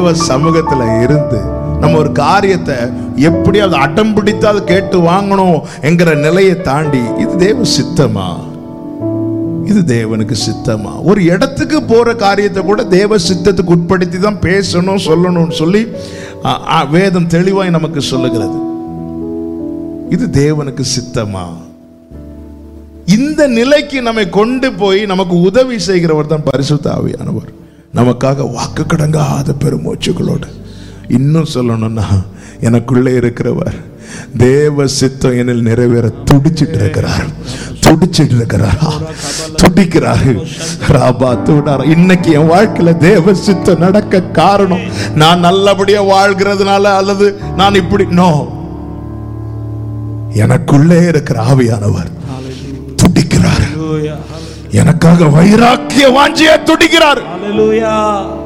சமூகத்துல இருந்து நம்ம ஒரு காரியத்தை எப்படியாவது அடம் பிடித்து அதை கேட்டு வாங்கணும் என்கிற நிலையை தாண்டி, இது தேவ சித்தமா, இது தேவனுக்கு சித்தமா? ஒரு இடத்துக்கு போற காரியத்தை கூட தேவ சித்தத்துக்கு உட்படுத்தி தான் பேசணும் சொல்லணும்னு சொல்லி வேதம் தெளிவாய் நமக்கு சொல்லுகிறது. இது தேவனுக்கு சித்தமா? இந்த நிலைக்கு நம்மை கொண்டு போய் நமக்கு உதவி செய்கிறவர் தான் பரிசுத்த ஆவியானவர். நமக்காக வாக்கு கடங்காத பெருமூச்சுகளோடு, இன்னும் சொல்லணும்னா எனக்குள்ளே இருக்கிறவர் தேவ சித்தம் என்னில் நிறைவேற துடிச்சிட்டு இருக்கிறார், துடிக்கிறாரு. இன்னைக்கு என் வாழ்க்கையில தேவ சித்தம் நடக்க காரணம் நான் நல்லபடியா வாழ்கிறதுனால அல்லது நான் இப்படி நோ, எனக்குள்ளே இருக்கிற ஆவியானவர் துடிக்கிறார். எனக்காக வைராக்கிய வாஞ்சியா துடிக்கிறார்.